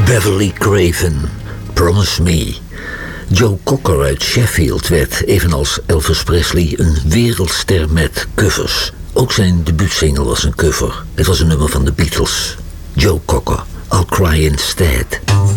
Beverly Craven, Promise Me. Joe Cocker uit Sheffield werd, evenals Elvis Presley, een wereldster met covers. Ook zijn debuutsingle was een cover. Het was een nummer van de Beatles. Joe Cocker, I'll Cry Instead.